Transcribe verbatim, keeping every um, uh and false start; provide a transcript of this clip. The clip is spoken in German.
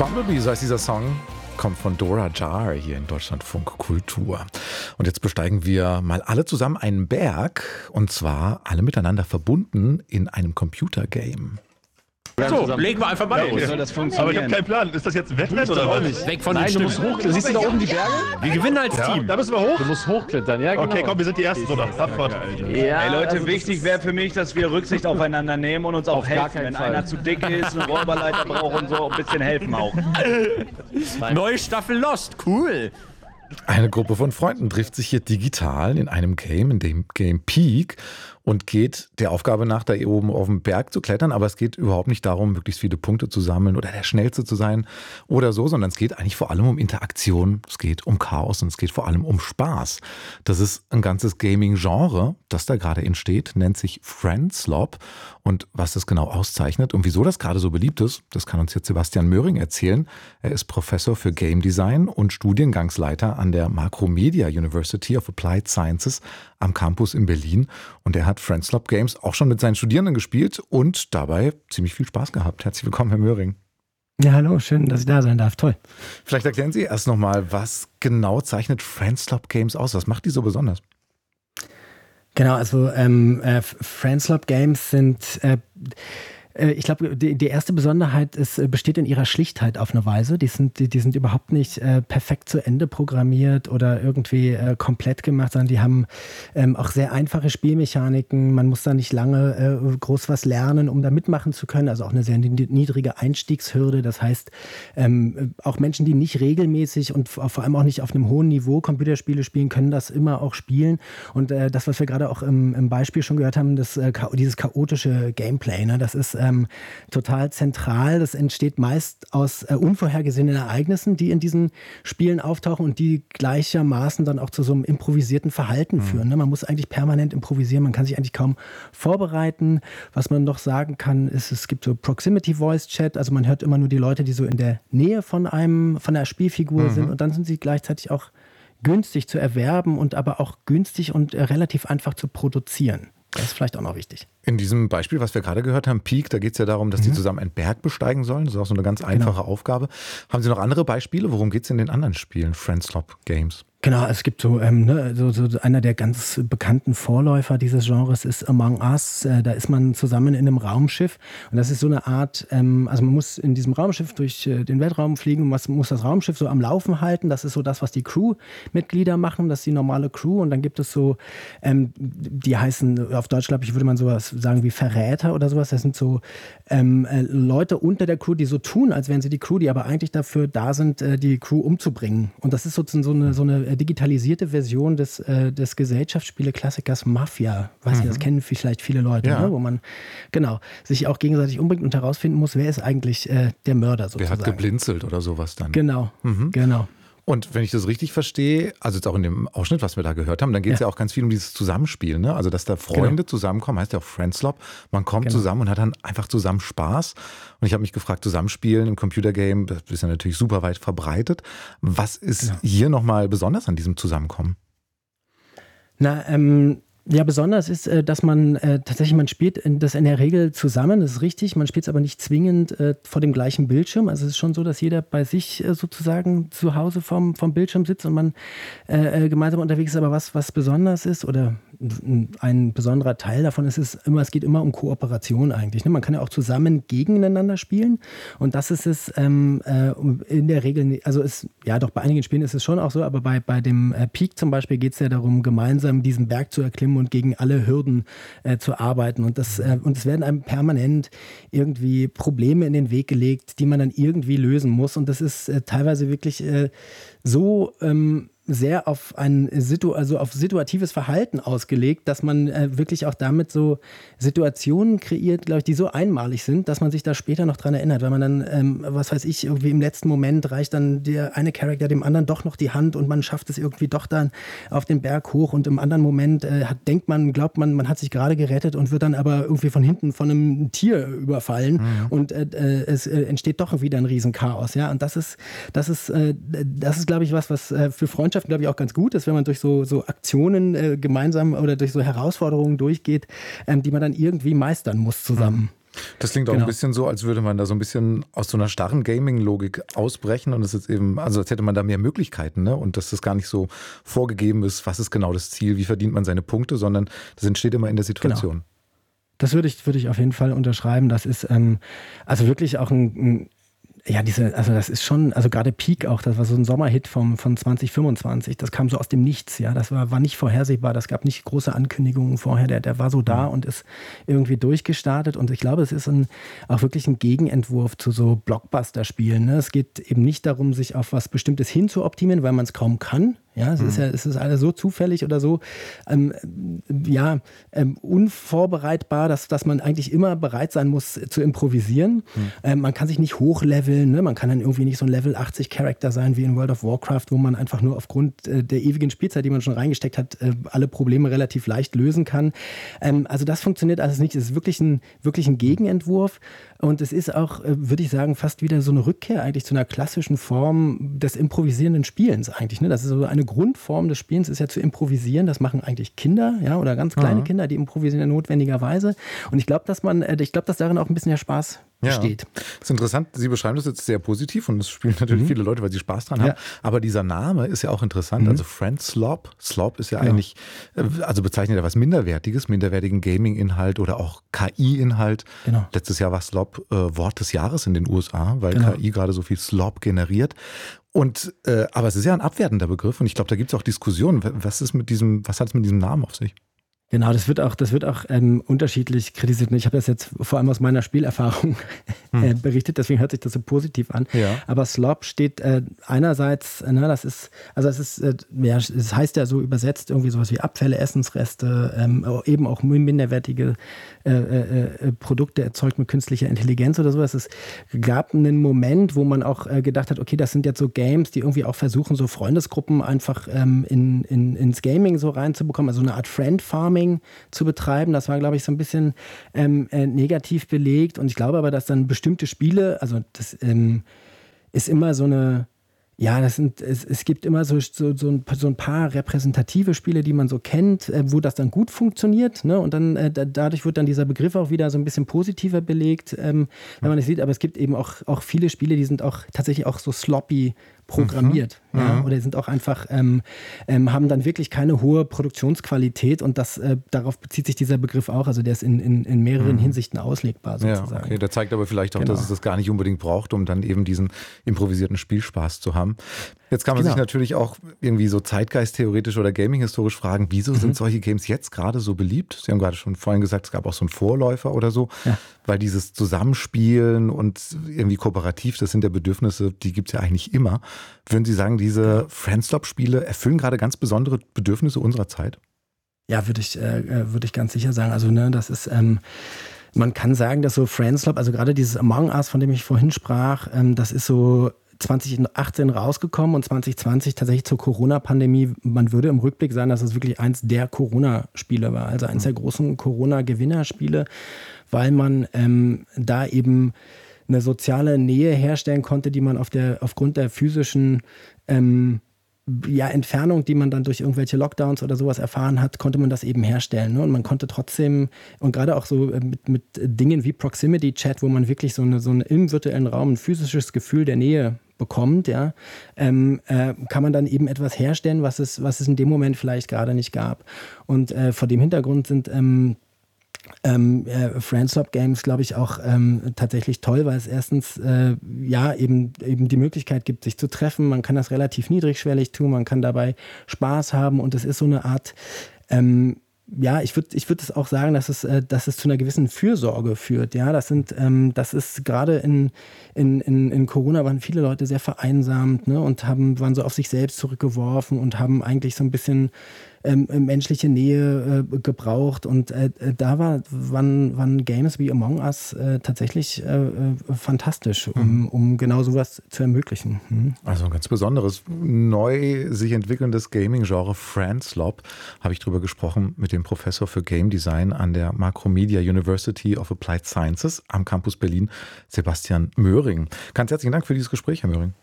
Bumblebee, so heißt dieser Song, kommt von Dora Jar hier in Deutschlandfunk Kultur. Und jetzt besteigen wir mal alle zusammen einen Berg, und zwar alle miteinander verbunden in einem Computergame. So, legen wir einfach mal los. Soll das funktionieren? Aber ich habe keinen Plan. Ist das jetzt ein Wettrennen oder was? Weg von Nein, den du musst Stimmen. hochklettern. Siehst du da oben die Berge? Wir gewinnen als Ja, Team. da müssen wir hoch. Du musst hochklettern, ja, genau. Okay, komm, wir sind die Ersten, oder? Abfahrt. Ja, Hey Leute, also wichtig wäre für mich, dass wir Rücksicht aufeinander nehmen und uns auch Auf gar helfen. keinen Wenn Fall. einer zu dick ist, eine Räuberleiter braucht und so, ein bisschen helfen auch. Neue Staffel Lost, cool. Eine Gruppe von Freunden trifft sich hier digital in einem Game, in dem Game Peak, und geht der Aufgabe nach, da oben auf dem Berg zu klettern. Aber es geht überhaupt nicht darum, möglichst viele Punkte zu sammeln oder der Schnellste zu sein oder so, sondern es geht eigentlich vor allem um Interaktion, es geht um Chaos und es geht vor allem um Spaß. Das ist ein ganzes Gaming-Genre, das da gerade entsteht, nennt sich Friendslop. Und was das genau auszeichnet und wieso das gerade so beliebt ist, das kann uns jetzt Sebastian Möhring erzählen. Er ist Professor für Game Design und Studiengangsleiter an der Macromedia University of Applied Sciences am Campus in Berlin. Und er hat Friendslop Games auch schon mit seinen Studierenden gespielt und dabei ziemlich viel Spaß gehabt. Herzlich willkommen, Herr Möhring. Ja, hallo, schön, dass ich da sein darf. Toll. Vielleicht erklären Sie erst nochmal, was genau zeichnet Friendslop Games aus? Was macht die so besonders? Genau, also ähm, äh, Friendslop Games sind, äh, äh, ich glaube, die, die erste Besonderheit ist, äh, besteht in ihrer Schlichtheit auf eine Weise. Die sind, die, die sind überhaupt nicht äh, perfekt zu Ende programmiert oder irgendwie äh, komplett gemacht, sondern die haben ähm, auch sehr einfache Spielmechaniken. Man muss da nicht lange äh, groß was lernen, um da mitmachen zu können. Also auch eine sehr niedrige Einstiegshürde. Das heißt, ähm, auch Menschen, die nicht regelmäßig und vor allem auch nicht auf einem hohen Niveau Computerspiele spielen, können das immer auch spielen. Und äh, das, was wir gerade auch im, im Beispiel schon gehört haben, das, äh, dieses chaotische Gameplay, ne, das ist ähm, total zentral. Das entsteht meist aus äh, unvorhergesehenen Ereignissen, die in diesen Spielen auftauchen und die gleichermaßen dann auch zu so einem improvisierten Verhalten mhm. führen. Ne? Man muss eigentlich permanent improvisieren, man kann sich eigentlich kaum vorbereiten. Was man noch sagen kann, ist, es gibt so Proximity Voice Chat, also man hört immer nur die Leute, die so in der Nähe von einem, von der Spielfigur mhm. sind, und dann sind sie gleichzeitig auch günstig zu erwerben und aber auch günstig und äh, relativ einfach zu produzieren. Das ist vielleicht auch noch wichtig. In diesem Beispiel, was wir gerade gehört haben, Peak, da geht es ja darum, dass mhm. die zusammen einen Berg besteigen sollen. Das ist auch so eine ganz einfache genau. Aufgabe. Haben Sie noch andere Beispiele? Worum geht es in den anderen Spielen, Friendslop Games? Genau, es gibt so, ähm, ne, so, so einer der ganz bekannten Vorläufer dieses Genres ist Among Us. Äh, da ist man zusammen in einem Raumschiff und das ist so eine Art, ähm, also man muss in diesem Raumschiff durch äh, den Weltraum fliegen und man muss das Raumschiff so am Laufen halten. Das ist so das, was die Crewmitglieder machen, das ist die normale Crew, und dann gibt es so, ähm, die heißen, auf Deutsch glaube ich, würde man sowas sagen wie Verräter oder sowas. Das sind so ähm, äh, Leute unter der Crew, die so tun, als wären sie die Crew, die aber eigentlich dafür da sind, äh, die Crew umzubringen. Und das ist sozusagen so eine, so eine digitalisierte Version des, äh, des Gesellschaftsspiele-Klassikers Mafia. Weiß nicht, mhm. das kennen vielleicht viele Leute, ja. ne? Wo man genau sich auch gegenseitig umbringt und herausfinden muss, wer ist eigentlich äh, der Mörder sozusagen. Wer hat geblinzelt oder sowas dann. Genau, mhm. genau. Und wenn ich das richtig verstehe, also jetzt auch in dem Ausschnitt, was wir da gehört haben, dann geht es ja. ja auch ganz viel um dieses Zusammenspiel, ne? Also dass da Freunde genau. zusammenkommen, heißt ja auch Friendslop. Man kommt genau. zusammen und hat dann einfach zusammen Spaß. Und ich habe mich gefragt, Zusammenspielen im Computergame, das ist ja natürlich super weit verbreitet. Was ist genau. hier nochmal besonders an diesem Zusammenkommen? Na, ähm... Ja, besonders ist, dass man äh, tatsächlich, man spielt das in der Regel zusammen, das ist richtig, man spielt es aber nicht zwingend äh, vor dem gleichen Bildschirm. Also es ist schon so, dass jeder bei sich äh, sozusagen zu Hause vom, vom Bildschirm sitzt und man äh, gemeinsam unterwegs ist. Aber was, was besonders ist oder ein besonderer Teil davon ist, ist immer, es geht immer um Kooperation eigentlich. Ne? Man kann ja auch zusammen gegeneinander spielen, und das ist es ähm, äh, in der Regel, also es, ja doch, bei einigen Spielen ist es schon auch so, aber bei, bei dem äh, Peak zum Beispiel geht es ja darum, gemeinsam diesen Berg zu erklimmen und gegen alle Hürden äh, zu arbeiten. Und, das, äh, und es werden einem permanent irgendwie Probleme in den Weg gelegt, die man dann irgendwie lösen muss. Und das ist äh, teilweise wirklich äh, so ähm, sehr auf ein Situ- also auf situatives Verhalten ausgelegt, dass man äh, wirklich auch damit so Situationen kreiert, glaube ich, die so einmalig sind, dass man sich da später noch dran erinnert, weil man dann, ähm, was weiß ich, irgendwie im letzten Moment reicht dann der eine Charakter dem anderen doch noch die Hand und man schafft es irgendwie doch dann auf den Berg hoch, und im anderen Moment äh, hat, denkt man, glaubt man, man hat sich gerade gerettet und wird dann aber irgendwie von hinten von einem Tier überfallen mhm. und äh, es äh, entsteht doch wieder ein Riesenchaos, ja, und das ist, das ist, äh, das ist, glaube ich, was, was äh, für Freundschaften, glaube ich, auch ganz gut ist, wenn man durch so, so Aktionen äh, gemeinsam oder durch so Herausforderungen durchgeht, ähm, die man dann irgendwie meistern muss zusammen. Das klingt auch Genau. ein bisschen so, als würde man da so ein bisschen aus so einer starren Gaming-Logik ausbrechen und es ist eben, also als hätte man da mehr Möglichkeiten, ne? Und dass das gar nicht so vorgegeben ist, was ist genau das Ziel, wie verdient man seine Punkte, sondern das entsteht immer in der Situation. Genau. Das würde ich, würde ich auf jeden Fall unterschreiben. Das ist ähm, also wirklich auch ein, ein ja, diese, also das ist schon, also gerade Peak auch, das war so ein Sommerhit vom, von zwanzig fünfundzwanzig, das kam so aus dem Nichts, ja, das war, war nicht vorhersehbar, das gab nicht große Ankündigungen vorher, der, der war so da und ist irgendwie durchgestartet und ich glaube, es ist ein, auch wirklich ein Gegenentwurf zu so Blockbuster-Spielen, ne? Es geht eben nicht darum, sich auf was Bestimmtes hinzuoptimieren, weil man es kaum kann. Ja, es ist ja, es ist alles so zufällig oder so, ähm, ja, ähm, unvorbereitbar, dass, dass man eigentlich immer bereit sein muss zu improvisieren. Mhm. Ähm, man kann sich nicht hochleveln, ne? Man kann dann irgendwie nicht so ein Level achtzig Charakter sein wie in World of Warcraft, wo man einfach nur aufgrund äh, der ewigen Spielzeit, die man schon reingesteckt hat, äh, alle Probleme relativ leicht lösen kann. Ähm, also das funktioniert alles nicht. Es ist wirklich ein, wirklich ein Gegenentwurf. Und es ist auch, würde ich sagen, fast wieder so eine Rückkehr eigentlich zu einer klassischen Form des improvisierenden Spielens eigentlich. Ne? Das ist so eine Grundform des Spielens, ist ja zu improvisieren. Das machen eigentlich Kinder, ja, oder ganz kleine mhm. Kinder, die improvisieren ja notwendigerweise. Und ich glaube, dass man, ich glaube, dass darin auch ein bisschen der Spaß besteht. Ja. Das ist interessant. Sie beschreiben das jetzt sehr positiv und das spielen natürlich mhm. viele Leute, weil sie Spaß dran haben. Ja. Aber dieser Name ist ja auch interessant. Mhm. Also Friend Slop. Slop ist ja genau. eigentlich, also bezeichnet ja was Minderwertiges, minderwertigen Gaming-Inhalt oder auch K I-Inhalt. Genau. Letztes Jahr war Slop äh, Wort des Jahres in den U S A, weil genau. K I gerade so viel Slop generiert. Und, äh, aber es ist ja ein abwertender Begriff und ich glaube, da gibt es auch Diskussionen. Was ist mit diesem, was hat es mit diesem Namen auf sich? Genau, das wird auch, das wird auch ähm, unterschiedlich kritisiert. Ich habe das jetzt vor allem aus meiner Spielerfahrung hm. äh, berichtet, deswegen hört sich das so positiv an. Ja. Aber Slop steht äh, einerseits, äh, na, das ist, also es ist, äh, ja, es heißt ja so übersetzt irgendwie sowas wie Abfälle, Essensreste, ähm, eben auch minderwertige äh, äh, Produkte erzeugt mit künstlicher Intelligenz oder sowas. Es gab einen Moment, wo man auch äh, gedacht hat, okay, das sind jetzt so Games, die irgendwie auch versuchen, so Freundesgruppen einfach ähm, in, in, ins Gaming so reinzubekommen, also eine Art Friend-Farming zu betreiben. Das war, glaube ich, so ein bisschen ähm, äh, negativ belegt. Und ich glaube aber, dass dann bestimmte Spiele, also das ähm, ist immer so eine, ja, das sind, es, es gibt immer so, so, so, ein, so ein paar repräsentative Spiele, die man so kennt, äh, wo das dann gut funktioniert. Ne? Und dann äh, da, dadurch wird dann dieser Begriff auch wieder so ein bisschen positiver belegt, ähm, wenn man das sieht. Aber es gibt eben auch, auch viele Spiele, die sind auch tatsächlich auch so sloppy programmiert. Mhm. Ja, oder sind auch einfach, ähm, ähm, haben dann wirklich keine hohe Produktionsqualität und das, äh, darauf bezieht sich dieser Begriff auch. Also der ist in, in, in mehreren mhm. Hinsichten auslegbar sozusagen. Ja, okay. Der zeigt aber vielleicht auch, genau. dass es das gar nicht unbedingt braucht, um dann eben diesen improvisierten Spielspaß zu haben. Jetzt kann man genau. sich natürlich auch irgendwie so zeitgeisttheoretisch oder gaming-historisch fragen, wieso mhm. sind solche Games jetzt gerade so beliebt? Sie haben gerade schon vorhin gesagt, es gab auch so einen Vorläufer oder so, ja. weil dieses Zusammenspielen und irgendwie kooperativ, das sind ja Bedürfnisse, die gibt es ja eigentlich immer. Würden Sie sagen, diese Friendslop-Spiele erfüllen gerade ganz besondere Bedürfnisse unserer Zeit? Ja, würde ich, äh, würde ich ganz sicher sagen. Also, ne, das ist, ähm, man kann sagen, dass so Friendslop, also gerade dieses Among Us, von dem ich vorhin sprach, ähm, das ist so zwanzig achtzehn rausgekommen und zwanzig zwanzig tatsächlich zur Corona-Pandemie. Man würde im Rückblick sagen, dass es wirklich eins der Corona-Spiele war, also eins der großen Corona-Gewinnerspiele, weil man ähm, da eben eine soziale Nähe herstellen konnte, die man auf der, aufgrund der physischen ähm, ja, Entfernung, die man dann durch irgendwelche Lockdowns oder sowas erfahren hat, konnte man das eben herstellen. Ne? Und man konnte trotzdem, und gerade auch so mit, mit Dingen wie Proximity Chat, wo man wirklich so, eine, so eine, im virtuellen Raum ein physisches Gefühl der Nähe bekommt, ja, ähm, äh, kann man dann eben etwas herstellen, was es, was es in dem Moment vielleicht gerade nicht gab. Und äh, vor dem Hintergrund sind ähm, Ähm, äh, Friendslop Games, glaube ich, auch ähm, tatsächlich toll, weil es erstens äh, ja eben, eben die Möglichkeit gibt, sich zu treffen. Man kann das relativ niedrigschwellig tun, man kann dabei Spaß haben und es ist so eine Art, ähm, ja, ich würde ich würd es auch sagen, dass es, äh, dass es zu einer gewissen Fürsorge führt. Ja, das sind, ähm, das ist gerade in, in, in, in Corona waren viele Leute sehr vereinsamt, ne, und haben, waren so auf sich selbst zurückgeworfen und haben eigentlich so ein bisschen Ähm, menschliche Nähe äh, gebraucht und äh, da war, waren, waren Games wie Among Us äh, tatsächlich äh, äh, fantastisch, um, mhm. um genau sowas zu ermöglichen. Mhm. Also ein ganz besonderes, neu sich entwickelndes Gaming-Genre Friendslop, habe ich drüber gesprochen mit dem Professor für Game Design an der Macromedia University of Applied Sciences am Campus Berlin, Sebastian Möhring. Ganz herzlichen Dank für dieses Gespräch, Herr Möhring.